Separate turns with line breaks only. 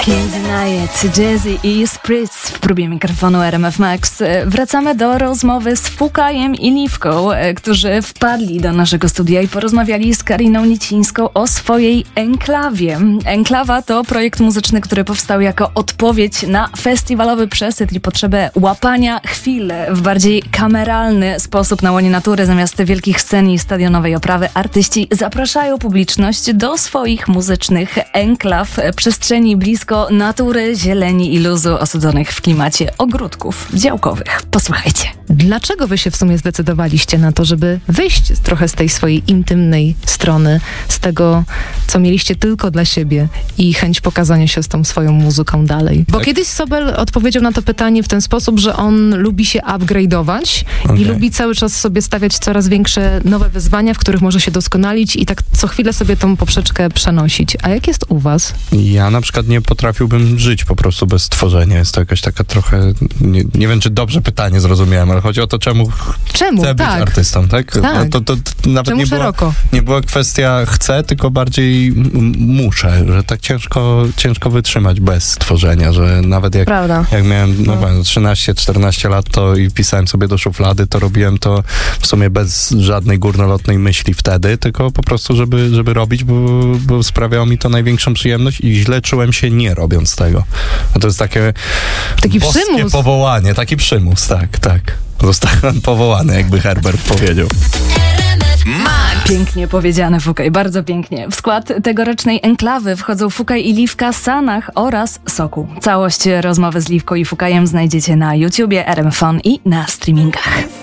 Can't Deny It, Jazzy i Spritz w próbie mikrofonu RMF Max. Wracamy do rozmowy z Fukajem i Liwką, którzy wpadli do naszego studia i porozmawiali z Kariną Nicińską o swojej enklawie. Enklawa to projekt muzyczny, który powstał jako odpowiedź na festiwalowy przesyt i potrzebę łapania chwil w bardziej kameralny sposób na łonie natury. Zamiast wielkich scen i stadionowej oprawy artyści zapraszają publiczność do swoich muzycznych enklaw, przestrzeni blisko natury, zieleni i luzu, osadzonych w klimacie ogródków działkowych. Posłuchajcie.
Dlaczego wy się w sumie zdecydowaliście na to, żeby wyjść trochę z tej swojej intymnej strony, z tego, co mieliście tylko dla siebie i chęć pokazania się z tą swoją muzyką dalej? Bo kiedyś Sobel odpowiedział na to pytanie w ten sposób, że on lubi się upgrade'ować i lubi cały czas sobie stawiać coraz większe nowe wyzwania, w których może się doskonalić i tak co chwilę sobie tą poprzeczkę przenosić. A jak jest u was?
Ja na przykład nie potrafiłbym żyć po prostu bez tworzenia. Jest to jakaś taka trochę... Nie wiem, czy dobrze pytanie zrozumiałem, ale chodzi o to, czemu chcę być artystą, tak?
Tak.
To nawet
czemu
nie była kwestia chcę, tylko bardziej muszę, że tak ciężko wytrzymać bez tworzenia, że nawet jak miałem 13-14 lat to i pisałem sobie do szuflady, to robiłem to w sumie bez żadnej górnolotnej myśli wtedy, tylko po prostu, żeby robić, bo sprawiało mi to największą przyjemność i źle czułem się nie robiąc tego. No to jest taki
przymus.
Powołanie, taki przymus, tak. Zostałem powołany, jakby Herbert powiedział.
Pięknie powiedziane, Fukaj, bardzo pięknie. W skład tegorocznej enklawy wchodzą Fukaj i Liwka, Sanach oraz Sokół. Całość rozmowy z Liwką i Fukajem znajdziecie na YouTubie, RMF Fun i na streamingach.